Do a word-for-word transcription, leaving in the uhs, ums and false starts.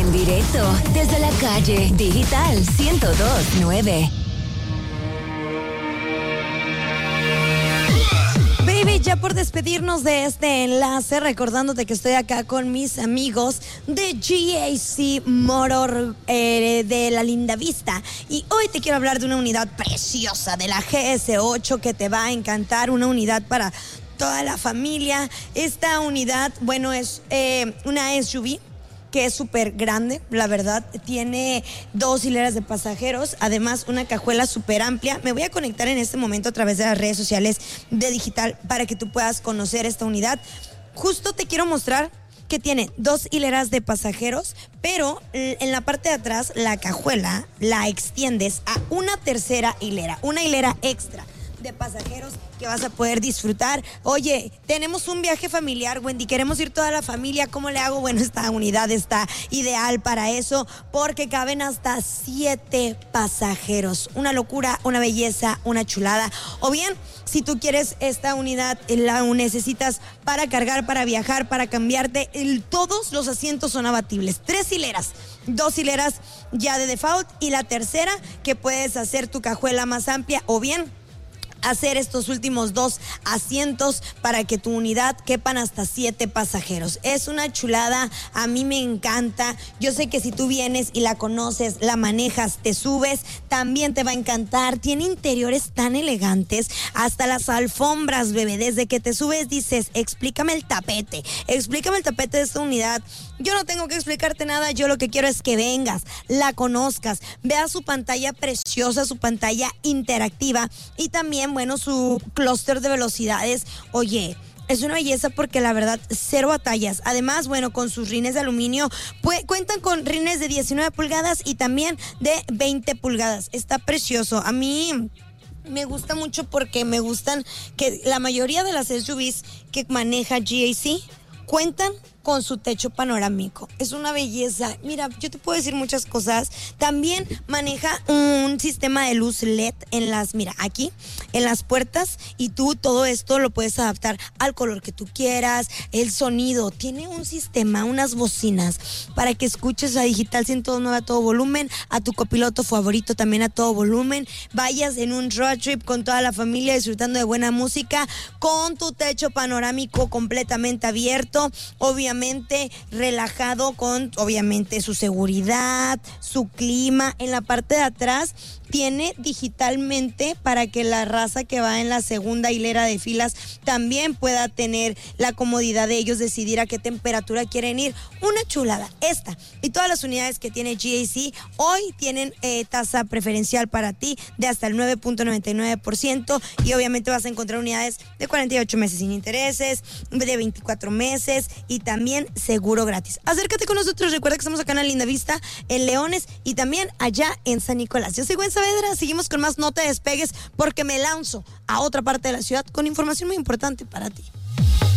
En directo desde la calle Digital ciento dos punto nueve. Baby, ya por despedirnos de este enlace, recordándote que estoy acá con mis amigos de G A C Motor eh, de La Linda Vista. Y hoy te quiero hablar de una unidad preciosa de la G S ocho que te va a encantar, una unidad para toda la familia. Esta unidad, bueno, es eh, una S U V que es súper grande, la verdad. Tiene dos hileras de pasajeros, además una cajuela súper amplia. Me voy a conectar en este momento a través de las redes sociales de Digital para que tú puedas conocer esta unidad. Justo te quiero mostrar que tiene dos hileras de pasajeros, pero en la parte de atrás la cajuela la extiendes a una tercera hilera, una hilera extra de pasajeros que vas a poder disfrutar. Oye, tenemos un viaje familiar, Wendy, queremos ir toda la familia, ¿cómo le hago? Bueno, esta unidad está ideal para eso, porque caben hasta siete pasajeros. Una locura, una belleza, una chulada. O bien, si tú quieres esta unidad, la necesitas para cargar, para viajar, para cambiarte, el, todos los asientos son abatibles. Tres hileras, dos hileras ya de default y la tercera que puedes hacer tu cajuela más amplia, o bien hacer estos últimos dos asientos para que tu unidad quepan hasta siete pasajeros. Es una chulada, a mí me encanta. Yo sé que si tú vienes y la conoces, la manejas, te subes, también te va a encantar. Tiene interiores tan elegantes, hasta las alfombras, bebé. Desde que te subes dices, explícame el tapete, explícame el tapete de esta unidad. Yo no tengo que explicarte nada, yo lo que quiero es que vengas, la conozcas, veas su pantalla preciosa, su pantalla interactiva y también, bueno, su clúster de velocidades. Oye, es una belleza porque la verdad, cero batallas. Además, bueno, con sus rines de aluminio, pues, cuentan con rines de diecinueve pulgadas y también de veinte pulgadas. Está precioso. A mí me gusta mucho porque me gustan que la mayoría de las S U Vs que maneja G A C cuentan con su techo panorámico. Es una belleza. Mira, yo te puedo decir muchas cosas. También maneja un sistema de luz L E D en las, mira, aquí, en las puertas, y tú todo esto lo puedes adaptar al color que tú quieras, el sonido. Tiene un sistema, unas bocinas para que escuches a Digital ciento dos punto nueve a todo volumen, a tu copiloto favorito también a todo volumen, vayas en un road trip con toda la familia disfrutando de buena música, con tu techo panorámico completamente abierto, obviamente relajado, con obviamente su seguridad, su clima. En la parte de atrás tiene digitalmente para que la raza que va en la segunda hilera de filas también pueda tener la comodidad de ellos decidir a qué temperatura quieren ir. Una chulada. Esta y todas las unidades que tiene G A C hoy tienen eh, tasa preferencial para ti de hasta el nueve punto noventa y nueve por ciento, y obviamente vas a encontrar unidades de cuarenta y ocho meses sin intereses, de veinticuatro meses y también seguro gratis. Acércate con nosotros, recuerda que estamos acá en La Linda Vista, en Leones, y también allá en San Nicolás. Yo soy Gwen Saavedra, seguimos con más No Te Despegues porque me lanzo a otra parte de la ciudad con información muy importante para ti.